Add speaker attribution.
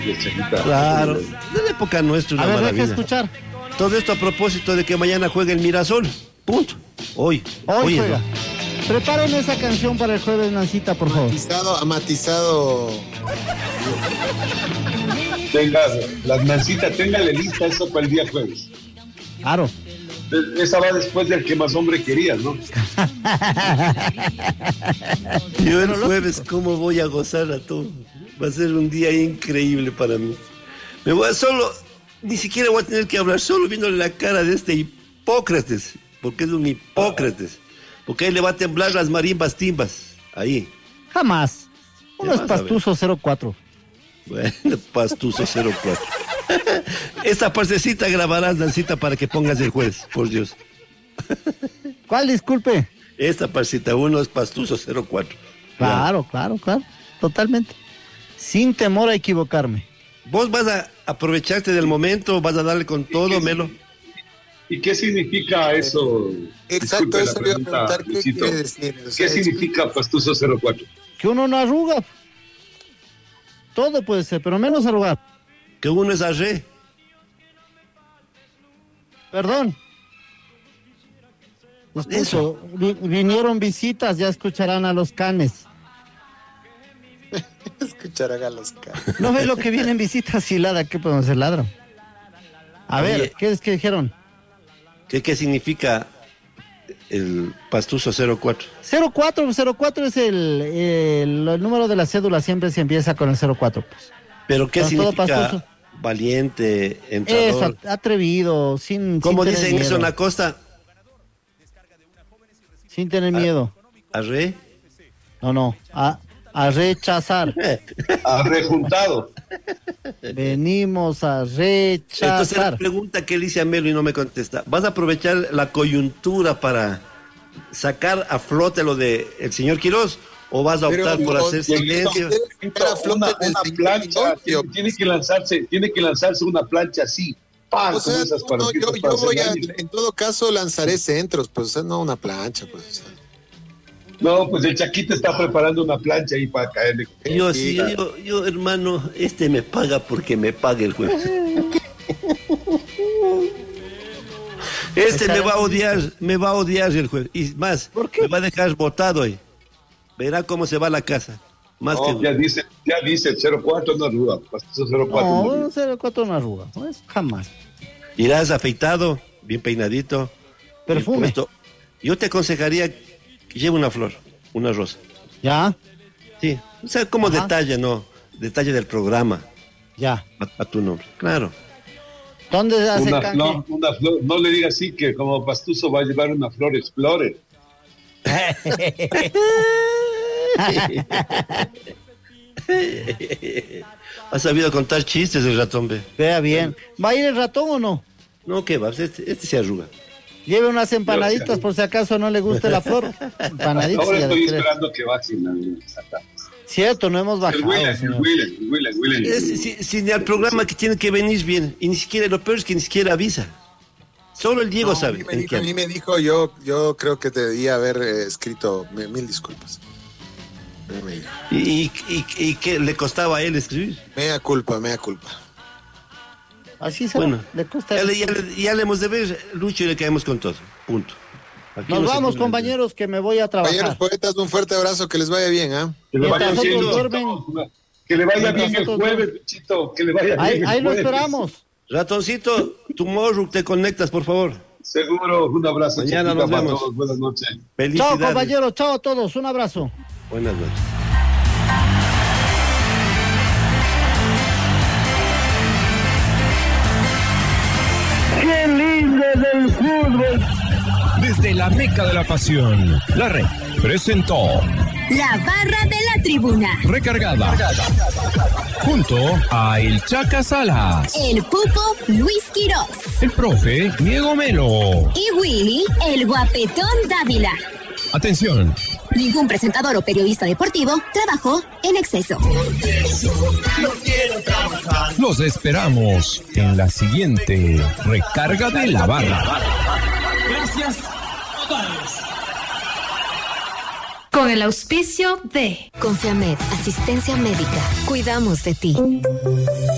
Speaker 1: Claro, de la época nuestra, una
Speaker 2: Deja
Speaker 1: maravilla.
Speaker 2: escuchar.
Speaker 1: Todo esto a propósito de que mañana juegue el Mirasol. Punto. Hoy
Speaker 2: Juega.
Speaker 1: es,
Speaker 2: Preparen esa canción para el jueves, Nancita, por favor.
Speaker 3: Amatizado.
Speaker 4: Las Nancita, téngale lista eso para el día jueves.
Speaker 2: Claro.
Speaker 4: Esa va después del que más hombre querías, ¿no?
Speaker 1: Yo el jueves, ¿cómo voy a gozar a todo? Va a ser un día increíble para mí. Ni siquiera voy a tener que hablar, solo viéndole la cara de este Hipócrates, porque es un Hipócrates, porque ahí le va a temblar las marimbas timbas, ahí.
Speaker 2: Jamás. Uno es
Speaker 1: vas a
Speaker 2: Pastuso 04.
Speaker 1: Bueno, Pastuso 04. Esta partecita grabarás, Nancita, para que pongas el juez, por Dios.
Speaker 2: ¿Cuál, disculpe?
Speaker 1: Esta partecita, uno es Pastuso 04.
Speaker 2: Claro. Totalmente. Sin temor a equivocarme.
Speaker 1: ¿Vos vas a aprovecharte del momento, vas a darle con todo, Melo?
Speaker 4: ¿Y qué significa eso?
Speaker 3: Exacto,
Speaker 4: Disculpe
Speaker 3: eso
Speaker 4: la
Speaker 3: le iba a
Speaker 4: pregunta,
Speaker 3: preguntar. ¿Qué
Speaker 4: Luisito.
Speaker 3: quiere decir? O sea,
Speaker 4: ¿Qué significa Pastuso 04?
Speaker 2: Que uno no arruga. Todo puede ser, pero menos arrugar.
Speaker 1: Que uno es arre.
Speaker 2: Perdón. Escucho, vinieron visitas, ya escucharán a los canes.
Speaker 3: Escucharán a los caras.
Speaker 2: ¿No ves lo que vienen visitas y ladra? ¿Qué podemos hacer, ladra? A
Speaker 1: Oye.
Speaker 2: ver, ¿qué es que dijeron?
Speaker 1: ¿Qué significa el Pastuso 04?
Speaker 2: 04 es el número de la cédula, siempre se empieza con el 04. Pues.
Speaker 1: ¿Pero qué
Speaker 2: Con todo
Speaker 1: significa
Speaker 2: Pastuso.
Speaker 1: valiente, entrador?
Speaker 2: Eso, atrevido,
Speaker 1: ¿Cómo
Speaker 2: sin tener
Speaker 1: dicen eso
Speaker 2: miedo.
Speaker 1: en la costa?
Speaker 2: Sin tener miedo.
Speaker 1: ¿Arre?
Speaker 2: No, a rechazar.
Speaker 4: Ha rejuntado.
Speaker 2: Venimos a
Speaker 1: Entonces la
Speaker 2: rechazar.
Speaker 1: pregunta que le hice a Melo y no me contesta. ¿Vas a aprovechar la coyuntura para sacar a flote lo de el señor Quirós o vas a optar por hacer silencio?
Speaker 4: Una plancha, tiene que lanzarse una plancha así. ¡Pam!
Speaker 3: O sea,
Speaker 4: con esas parotitas
Speaker 3: yo
Speaker 4: para
Speaker 3: voy
Speaker 4: hacer
Speaker 3: a,
Speaker 4: daño.
Speaker 3: en todo caso, lanzaré centros, pues, o sea, no una plancha, pues. O sea.
Speaker 4: No, pues el Chaquito está preparando una plancha ahí para caerle.
Speaker 1: Yo, hermano, me paga porque me paga el juez. Me va a odiar el juez. Y más,
Speaker 2: ¿Por qué?
Speaker 1: me va a dejar botado hoy. Verá cómo se va a la casa. Más
Speaker 4: No,
Speaker 1: que...
Speaker 4: ya dice el 04 no arruga. Pastuso 04 no arruga.
Speaker 2: No, 04 no arruga. No es jamás.
Speaker 1: Irás afeitado, bien peinadito.
Speaker 2: Perfume.
Speaker 1: bien puesto. Yo te aconsejaría que lleve una flor, una rosa.
Speaker 2: Ya,
Speaker 1: Sí, o sea, como
Speaker 2: Ajá.
Speaker 1: detalle, ¿no? Detalle del programa,
Speaker 2: ya.
Speaker 1: a tu nombre. Claro.
Speaker 2: ¿Dónde hace canje?
Speaker 4: Una flor, no le diga así que como Pastuso va a llevar una flor Explorer.
Speaker 1: Ha sabido contar chistes el ratón, ve.
Speaker 2: Vea bien. ¿Va a ir el ratón o no?
Speaker 1: No, ¿qué va? Este se arruga.
Speaker 2: Lleve unas empanaditas por si acaso no le guste la flor. Empanaditas.
Speaker 4: Ahora
Speaker 2: ya
Speaker 4: estoy
Speaker 2: de tres.
Speaker 4: esperando que vaccinen.
Speaker 2: Cierto, no hemos
Speaker 4: El
Speaker 2: bajado,
Speaker 4: Willen,
Speaker 2: señor.
Speaker 1: Si ni al programa que tiene que venir bien, y ni siquiera, lo peor es que ni siquiera avisa. Solo el Diego
Speaker 3: No,
Speaker 1: sabe.
Speaker 3: a mí me dijo, yo creo que debía haber escrito, mil disculpas. Me dijo.
Speaker 1: ¿Y qué le costaba a él escribir?
Speaker 3: Mea culpa.
Speaker 2: Así se
Speaker 1: Bueno,
Speaker 2: le cuesta.
Speaker 1: ya le hemos de ver, Lucho, y le caemos con todo. Punto. Aquí
Speaker 2: Nos
Speaker 1: no se
Speaker 2: vamos,
Speaker 1: pone-
Speaker 2: compañeros, que me voy a
Speaker 3: Compañeros
Speaker 2: trabajar.
Speaker 3: poetas, un fuerte abrazo, que les vaya bien, ¿ah?
Speaker 4: Que le vaya
Speaker 2: Mientras
Speaker 4: bien.
Speaker 2: otros duermen.
Speaker 4: Que le vaya bien el
Speaker 2: Mientras otros
Speaker 4: jueves, Chito. Que le vaya
Speaker 2: Ahí,
Speaker 4: bien el
Speaker 2: ahí lo
Speaker 4: jueves.
Speaker 2: esperamos.
Speaker 1: Ratoncito, tu morro, te conectas, por favor.
Speaker 4: Seguro, un abrazo.
Speaker 1: Mañana
Speaker 4: Chaquita,
Speaker 1: nos
Speaker 4: para
Speaker 1: vemos.
Speaker 4: todos. Buenas noches.
Speaker 1: Felicidades.
Speaker 2: Chao, compañeros. Chao a todos. Un abrazo.
Speaker 1: Buenas noches.
Speaker 2: ¡Qué lindo del fútbol!
Speaker 5: Desde la meca de la pasión, la red presentó
Speaker 6: La barra de la tribuna.
Speaker 5: Recargada. Junto a El Chaca Salas,
Speaker 6: El Pupo Luis Quirós.
Speaker 5: el profe Diego Melo.
Speaker 6: Y Willy, el guapetón Dávila.
Speaker 5: Atención,
Speaker 6: Ningún presentador o periodista deportivo trabajó en exceso.
Speaker 5: los esperamos en la siguiente recarga de la barra.
Speaker 7: Con el auspicio de
Speaker 6: Confiamed, asistencia médica. Cuidamos de ti.